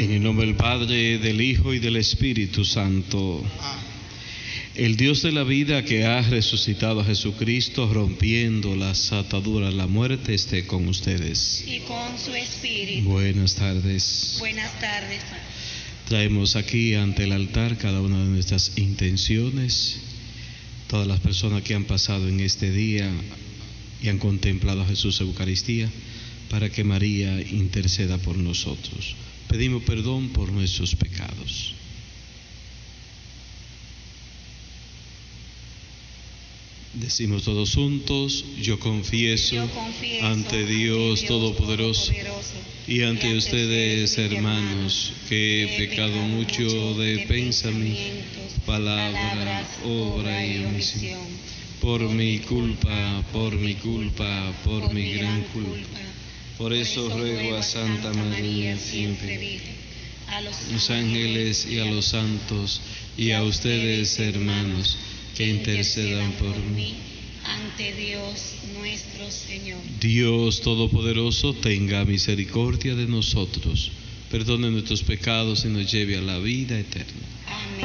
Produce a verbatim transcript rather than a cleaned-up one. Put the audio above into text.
En el nombre del Padre, del Hijo y del Espíritu Santo. Amén. El Dios de la vida que ha resucitado a Jesucristo, rompiendo las ataduras de la muerte, esté con ustedes. Y con su espíritu. Buenas tardes. Buenas tardes, Padre. Traemos aquí ante el altar cada una de nuestras intenciones, todas las personas que han pasado en este día y han contemplado a Jesús en Eucaristía, para que María interceda por nosotros. Pedimos perdón por nuestros pecados. Decimos todos juntos: yo confieso, Yo confieso ante Dios Todopoderoso y ante y ustedes, hermanos, que he pecado mucho de pensamiento, palabra, obra y omisión. Por mi culpa, por mi culpa, por mi gran culpa. Por eso ruego a Santa María siempre, a a los ángeles y a los santos, y a ustedes, hermanos, que intercedan por mí ante Dios nuestro Señor. Dios Todopoderoso tenga misericordia de nosotros, perdone nuestros pecados y nos lleve a la vida eterna. Amén.